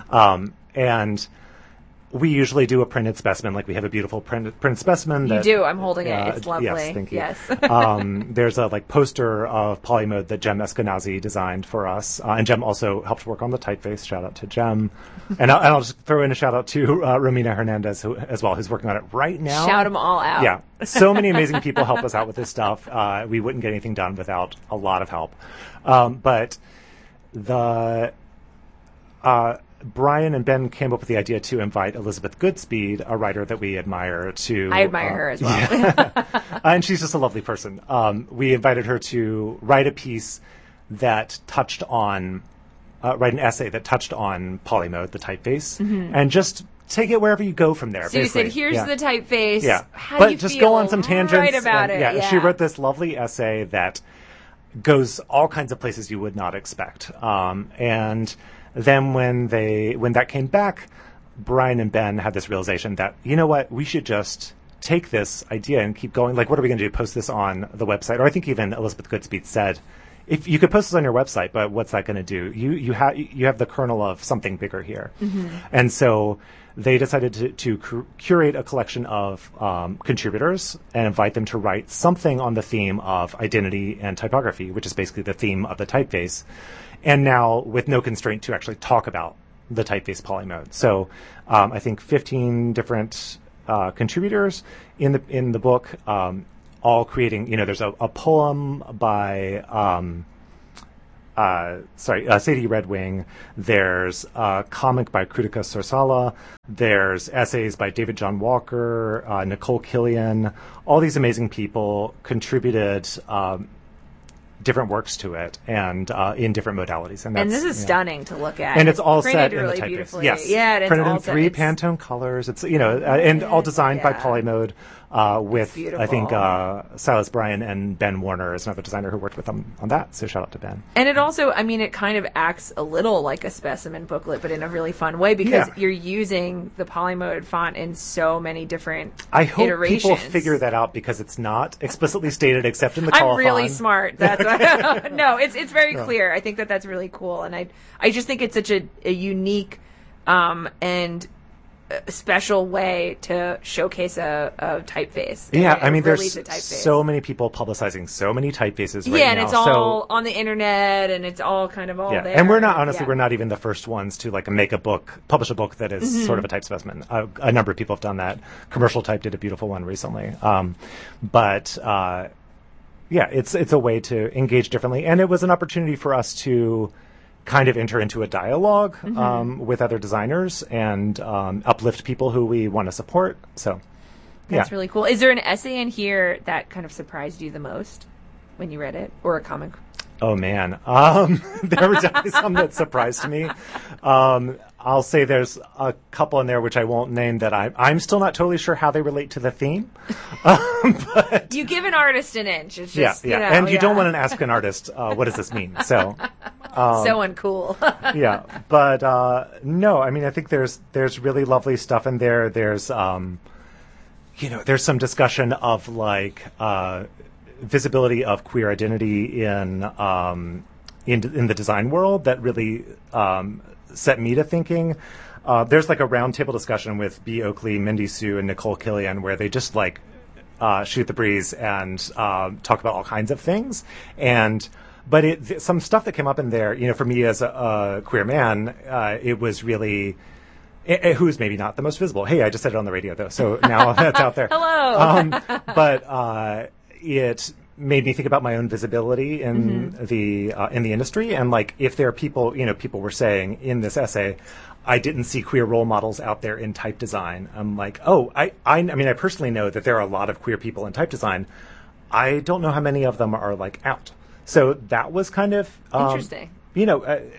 And we usually do a printed specimen, like we have a beautiful printed specimen. You do. I'm holding it. It's lovely. Yes, thank you. Yes. There's a like poster of Polymode that Jem Eskenazi designed for us, and Jem also helped work on the typeface. Shout out to Jem, and I'll just throw in a shout out to Romina Hernandez as well, who's working on it right now. Shout them all out. Yeah, so many amazing people help us out with this stuff. We wouldn't get anything done without a lot of help. But the Brian and Ben came up with the idea to invite Elizabeth Goodspeed, a writer that we admire, to... I admire her as well. And she's just a lovely person. We invited her to write a piece that touched on... write an essay that touched on Polymode, the typeface, and just take it wherever you go from there. So you said, here's the typeface. Yeah. How but do you just feel go on some tangents. right about it. Yeah, she wrote this lovely essay that goes all kinds of places you would not expect. And then when that came back, Brian and Ben had this realization that, you know what, we should just take this idea and keep going. Like, what are we going to do? Post this on the website? Or I think even Elizabeth Goodspeed said, if you could post this on your website, but what's that going to do? You have the kernel of something bigger here. Mm-hmm. And so they decided to curate a collection of contributors and invite them to write something on the theme of identity and typography, which is basically the theme of the typeface. And now with no constraint to actually talk about the typeface polymode. So I think 15 different contributors in the book, all creating, there's a poem by, Sadie Redwing. There's a comic by Krutika Sorsala. There's essays by David John Walker, Nicole Killian. All these amazing people contributed different works to it, and in different modalities. And this is stunning to look at. And it's all set in really the typeface. Beautifully. Yes. Yeah, it's printed all in 3 Pantone colors. It's and all designed by Polymode. With I think Silas Bryan and Ben Warner is another designer who worked with them on that. So shout out to Ben. And it also, it kind of acts a little like a specimen booklet, but in a really fun way because you're using the Polymode font in so many different iterations. People figure that out because it's not explicitly stated except in the colophon. I'm really smart. That's why. No, it's very clear. I think that's really cool, and I just think it's such a unique and special way to showcase a typeface. Yeah, there's so many people publicizing so many typefaces right now. Yeah, and it's all on the internet, and it's all kind of all there. And we're not even the first ones to publish a book that is sort of a type specimen. A number of people have done that. Commercial Type did a beautiful one recently. It's a way to engage differently, and it was an opportunity for us to kind of enter into a dialogue with other designers and uplift people who we want to support. So, that's really cool. Is there an essay in here that kind of surprised you the most when you read it, or a comic? Oh man, there were definitely some that surprised me. I'll say there's a couple in there which I won't name that I'm still not totally sure how they relate to the theme. But you give an artist an inch. It's just, and you don't want to ask an artist what does this mean. So so uncool. But no, I think there's really lovely stuff in there. There's there's some discussion of visibility of queer identity in the design world that really set me to thinking. There's a roundtable discussion with B. Oakley, Mindy Sue, and Nicole Killian where they just shoot the breeze and talk about all kinds of things. But some stuff that came up in there, for me as a queer man, it was really who's maybe not the most visible. Hey, I just said it on the radio though, so now that's out there. Hello. But it made me think about my own visibility in the industry, and if there are people, people were saying in this essay, I didn't see queer role models out there in type design. I'm like, I personally know that there are a lot of queer people in type design. I don't know how many of them are out. So that was kind of interesting. Made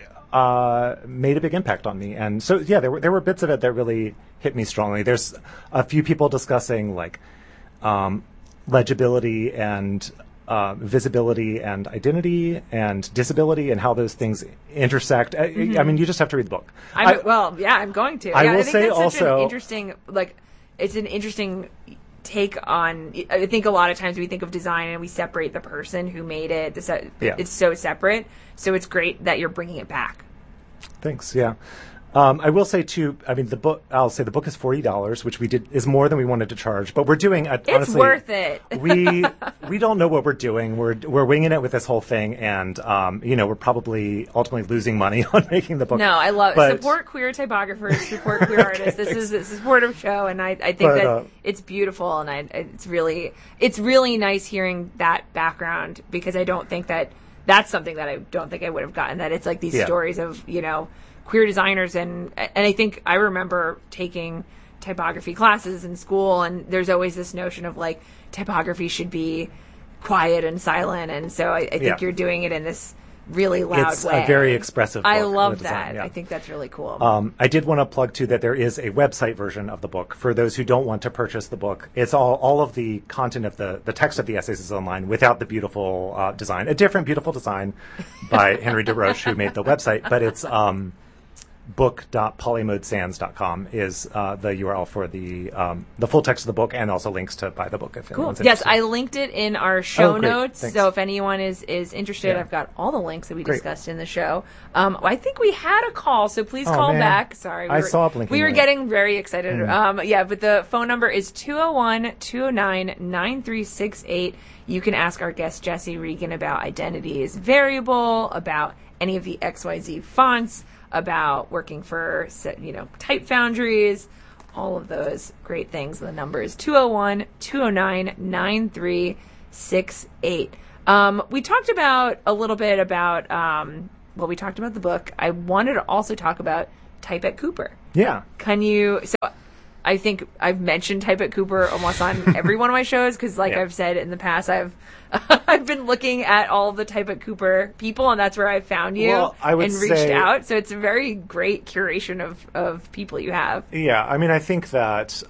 a big impact on me, and so there were bits of it that really hit me strongly. There's a few people discussing legibility and visibility and identity and disability and how those things intersect. You just have to read the book. I'm going to. I will think say that's also such an interesting, it's an interesting take on. I think a lot of times we think of design and we separate the person who made it. It's so separate. So it's great that you're bringing it back. Thanks. Yeah. I will say too. The book. I'll say the book is $40, which is more than we wanted to charge. But we're doing. It's honestly, worth it. we don't know what we're doing. We're winging it with this whole thing, and we're probably ultimately losing money on making the book. No, I love it. Support queer typographers. Support queer artists. This is a supportive show, and I think that it's beautiful, and it's really nice hearing that background because I don't think that's something that I don't think I would have gotten. That it's these stories of queer designers, and I think I remember taking typography classes in school, and there's always this notion of typography should be quiet and silent, and so I think you're doing it in this really loud it's way. A very expressive book. I love that. I think that's really cool. I did want to plug too that there is a website version of the book for those who don't want to purchase the book. It's all of the content of the text of the essays is online without the beautiful design, a different beautiful design by Henry DeRoche who made the website, but it's book.polymodesands.com is the URL for the full text of the book, and also links to buy the book if anyone's Yes, interested. I linked it in our show great. notes. Thanks. So if anyone is interested, Yeah. I've got all the links that we Great. discussed in the show. I think we had a call, so please call man. back. Sorry, I saw a blinking we were light. getting very excited. But the phone number is 201-209-9368. You can ask our guest Jesse Regan about Identity is Variable, about any of the XYZ fonts, about working for, Type Foundries, all of those great things. The number is 201-209-9368. We talked about a little bit about, we talked about the book. I wanted to also talk about Type at Cooper. Yeah. I think I've mentioned Type at Cooper almost on every one of my shows because, I've said in the past, I've been looking at all the Type at Cooper people, and that's where I found you and reached out. So it's a very great curation of people you have. Yeah, I mean, I think that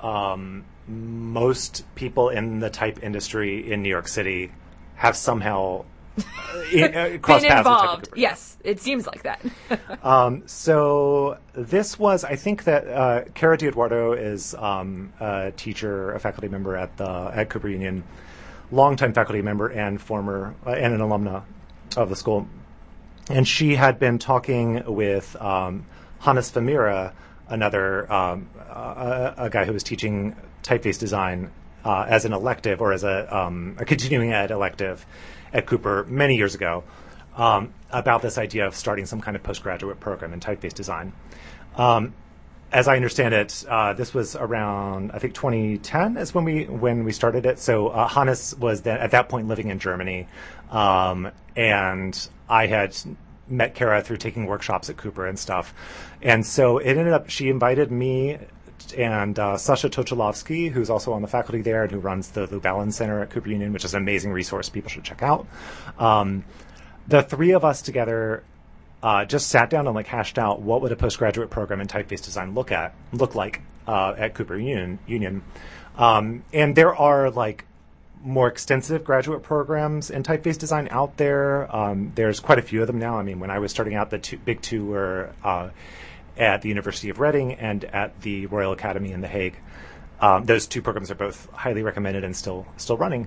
most people in the type industry in New York City have somehow crossed been paths with Type at involved. Cooper. Yes, it seems like that. So this was, I think that Cara D'Eduardo is a teacher, a faculty member at Cooper Union, longtime faculty member and former and an alumna of the school, and she had been talking with Hannes Famira, another a guy who was teaching typeface design as an elective or as a continuing ed elective at Cooper many years ago. About this idea of starting some kind of postgraduate program in typeface design. As I understand it, this was around, I think, 2010 is when we started it. So Hannes was at that point living in Germany, and I had met Cara through taking workshops at Cooper and stuff. And so it ended up, she invited me and Sasha Tochilovsky, who's also on the faculty there and who runs the Lou Ballin Center at Cooper Union, which is an amazing resource people should check out. The three of us together just sat down and hashed out what would a postgraduate program in typeface design look like at Cooper Union. And there are more extensive graduate programs in typeface design out there. There's quite a few of them now. I mean, when I was starting out, the big two were at the University of Reading and at the Royal Academy in The Hague. Those two programs are both highly recommended and still running.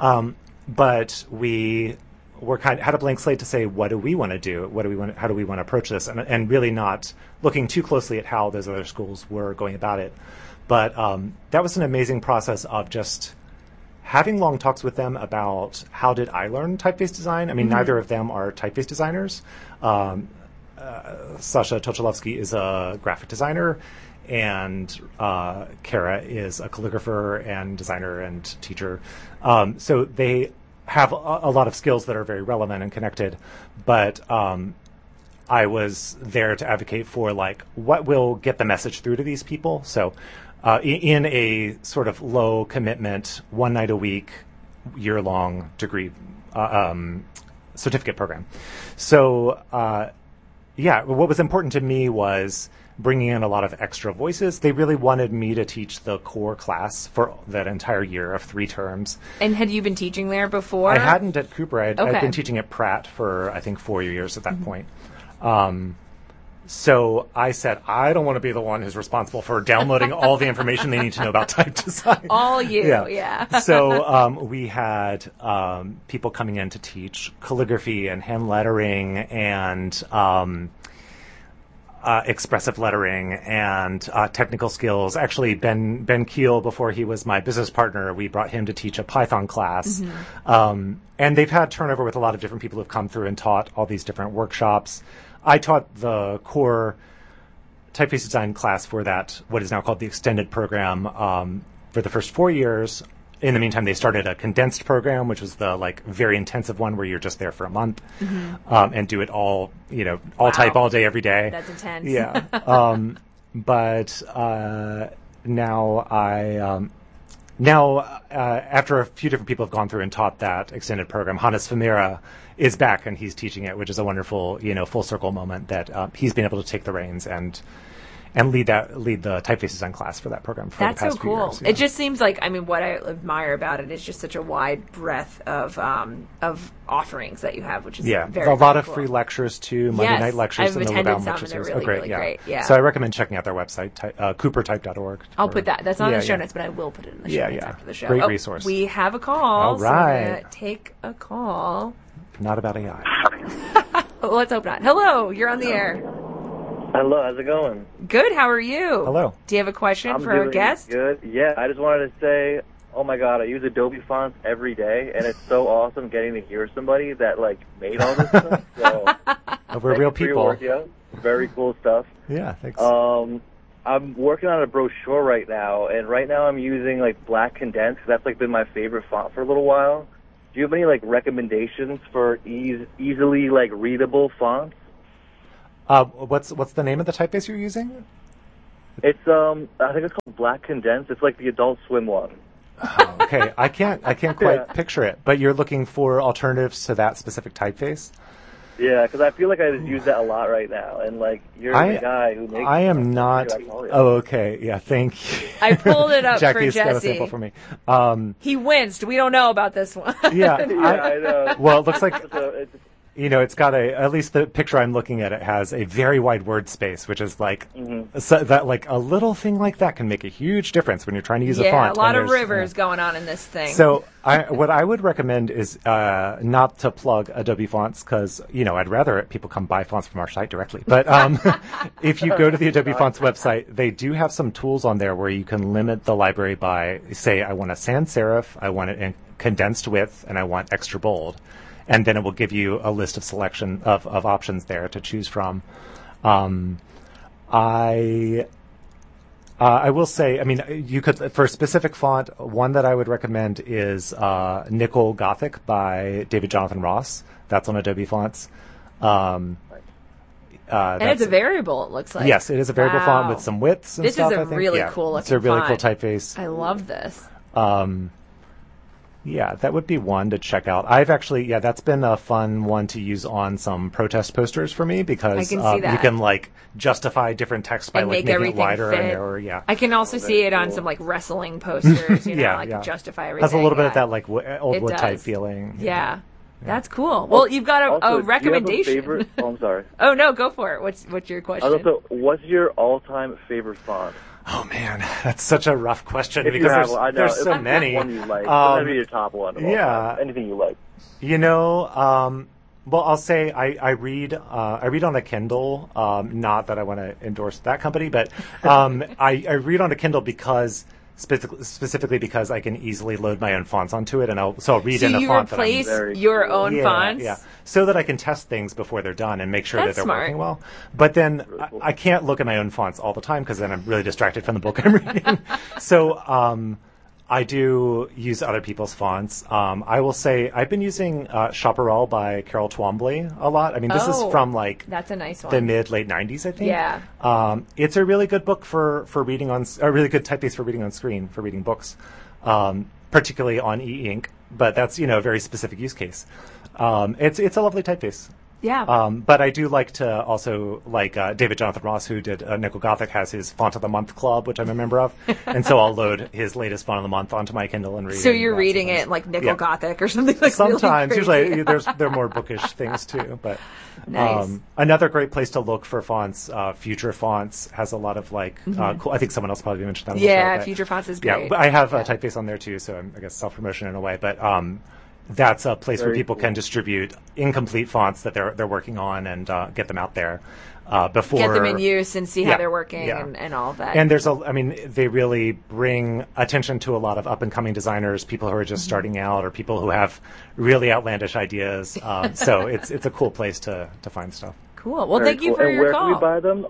But we had a blank slate to say, what do we want to do? How do we want to approach this? And really not looking too closely at how those other schools were going about it. But that was an amazing process of just having long talks with them about how did I learn typeface design. I mean, neither of them are typeface designers. Sasha Tochilovsky is a graphic designer, and Cara is a calligrapher and designer and teacher. So they have a lot of skills that are very relevant and connected, but I was there to advocate for what will get the message through to these people. So in a sort of low commitment, 1 night a week, year-long degree certificate program. So what was important to me was bringing in a lot of extra voices. They really wanted me to teach the core class for that entire year of 3 terms. And had you been teaching there before? I hadn't at Cooper. I'd been teaching at Pratt for, I think, 4 years at that point. So I said, I don't want to be the one who's responsible for downloading all the information they need to know about type design. All you, yeah. So we had people coming in to teach calligraphy and hand lettering and expressive lettering and technical skills. Actually, Ben Keel, before he was my business partner, we brought him to teach a Python class. And they've had turnover with a lot of different people who've come through and taught all these different workshops. I taught the core typeface design class for that, what is now called the extended program, for the first 4 years. In the meantime, they started a condensed program, which was the very intensive one where you're just there for a month and do it all, type all day, every day. That's intense. Yeah. But now after a few different people have gone through and taught that extended program, Hannes Famira is back and he's teaching it, which is a wonderful, full circle moment that he's been able to take the reins and and lead the typeface design class for that program for That's the past so few cool. years. Yeah. It just seems like, I mean, what I admire about it is just such a wide breadth of offerings that you have, which is very, a lot of cool. free lectures too, Monday night lectures I've in the attended Lebound some, Lecture and they're Series. really, really great. Yeah. So I recommend checking out their website, coopertype.org. I'll put that. That's not in the show notes, but I will put it in the show notes after the show. Great resource. We have a call. All So right. we're gonna take a call. Not about AI. Well, let's hope not. Hello, you're on the air. Hello, how's it going? Good. How are you? Hello. Do you have a question I'm for our doing guest? Good. Yeah, I just wanted to say, oh my God, I use Adobe fonts every day, and it's so awesome getting to hear somebody that made all this stuff. So We're real people. Work, yeah. Very cool stuff. Yeah, thanks. I'm working on a brochure right now, and right now I'm using Black Condense. That's been my favorite font for a little while. Do you have any recommendations for easily readable fonts? What's the name of the typeface you're using? It's I think it's called Black Condense. It's the Adult Swim one. Oh, okay, I can't quite picture it, but you're looking for alternatives to that specific typeface. Yeah, because I feel I just use that a lot right now, and you're the guy who makes. I am not. Oh, okay. Yeah, thank you. I pulled it up Jackie's for Jesse. got a sample for me. He winced. We don't know about this one. Yeah, I know. Well, it looks like. It's It's got at least the picture I'm looking at, it has a very wide word space, which is Mm-hmm. so that a little thing like that can make a huge difference when you're trying to use a font. A lot of rivers going on in this thing. So what I would recommend is not to plug Adobe Fonts because, I'd rather people come buy fonts from our site directly. But if you go to the Adobe Fonts website, they do have some tools on there where you can limit the library by, say, I want a sans serif, I want it in condensed width, and I want extra bold. And then it will give you a list of selection of options there to choose from. I will say, you could, for a specific font, one that I would recommend is Nickel Gothic by David Jonathan Ross. That's on Adobe Fonts. And it's a variable, it looks like. Yes, it is a variable font with some widths and stuff. This is a really cool looking font. It's a really cool typeface. I love this. Yeah, that would be one to check out. I've actually, that's been a fun one to use on some protest posters for me because I can see that. You can justify different text by making it wider fit. and narrower. Yeah, I can also see it on some wrestling posters. Justify everything. Has a little bit of that old wood type feeling. Yeah. That's cool. Well, you've got a recommendation. Do you have a favorite? Oh, I'm sorry. Oh no, go for it. What's your question? Also, what's your all-time favorite font? Oh man, that's such a rough question if because there's so many. One you like. Whatever your top one. Anything you like. Well, I'll say I read on a Kindle. Not that I want to endorse that company, but I read on a Kindle because specifically because I can easily load my own fonts onto it, and I'll read in a font. So you replace your own fonts? Yeah, so that I can test things before they're done and make sure that they're smart. working well. But then I can't look at my own fonts all the time because then I'm really distracted from the book I'm reading. So I do use other people's fonts. I will say I've been using Chaparral by Carol Twombly a lot. This is from that's a nice one. The mid-late 90s, I think. Yeah. It's a really good book for reading a really good typeface for reading on screen, for reading books, particularly on e-ink. But that's, a very specific use case. It's a lovely typeface. Yeah. But I do like to also, David Jonathan Ross, who did Nickel Gothic, has his Font of the Month Club, which I'm a member of. And so I'll load his latest Font of the Month onto my Kindle and read it. So you're reading it like Nickel Gothic or something like that? Sometimes. Really usually there are more bookish things too. But nice. Another great place to look for fonts, Future Fonts has a lot of cool, I think someone else probably mentioned that. Yeah, Future Fonts is great. Yeah, but I have a typeface on there too, so I guess self-promotion in a way. But that's a place where people can distribute incomplete fonts that they're working on and get them out there before get them in use and see how they're working and all of that. And they really bring attention to a lot of up and coming designers, people who are just starting out, or people who have really outlandish ideas. So it's a cool place to find stuff. Cool. Well, thank you for your call. Where can we buy them?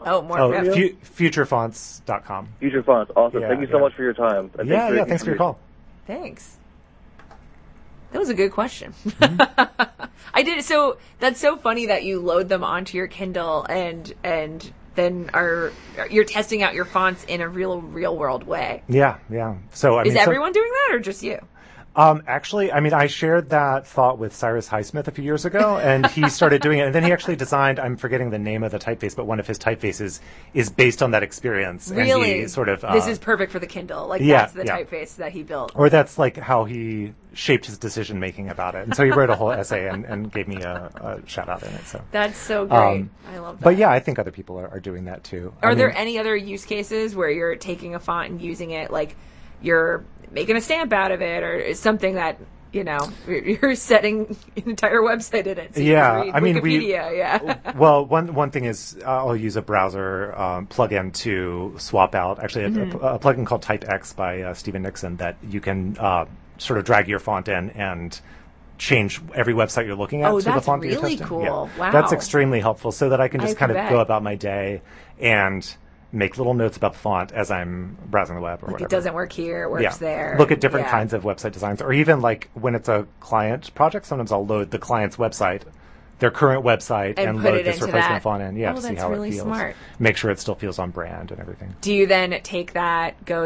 Futurefonts.com. Future Fonts. Awesome. Thank you so much for your time. Thanks for your call. Thanks. That was a good question. Mm-hmm. I did. So that's so funny that you load them onto your Kindle and then you're testing out your fonts in a real world way. Yeah. So is everyone doing that or just you? Actually, I mean, I shared that thought with Cyrus Highsmith a few years ago, and he started doing it. And then he actually designed, I'm forgetting the name of the typeface, but one of his typefaces is based on that experience. Really? And he sort of... this is perfect for the Kindle. Like, yeah, that's the yeah. typeface that he built. Or that's like how he shaped his decision-making about it. And so he wrote a whole essay and gave me a shout-out in it. So That's so great. I love that. But yeah, I think other people are doing that too. Are there any other use cases where you're taking a font and using it, like you're making a stamp out of it, or something that, you know, you're setting an entire website in it? So you can read Wikipedia, Well, one thing is I'll use a browser plugin to swap out, actually, a plugin called TypeX by Stephen Nixon that you can sort of drag your font in and change every website you're looking at to the font that you're really testing. cool. Yeah. Wow. That's extremely helpful so that I can just kind of bet. go about my day and make little notes about the font as I'm browsing the web or whatever. It doesn't work here, it works there. Look at different kinds of website designs. Or even like when it's a client project, sometimes I'll load the client's website, their current website, and load this replacement font in. Yeah, to see how really it feels. Smart. Make sure it still feels on brand and everything. Do you then take that, go